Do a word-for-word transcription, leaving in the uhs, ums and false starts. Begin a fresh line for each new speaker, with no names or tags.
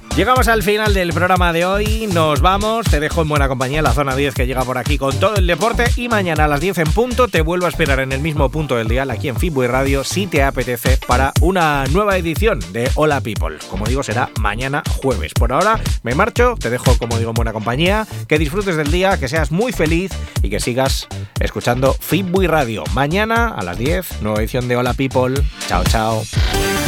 Llegamos al final del programa de hoy, nos vamos, te dejo en buena compañía, la zona diez que llega por aquí con todo el deporte y mañana a las diez en punto te vuelvo a esperar en el mismo punto del dial aquí en Fitboy Radio si te apetece para una nueva edición de Hola People. Como digo, será mañana jueves. Por ahora me marcho, te dejo como digo en buena compañía, que disfrutes del día, que seas muy feliz y que sigas escuchando Fitboy Radio. Mañana a las diez, nueva edición de Hola People. Chao, chao.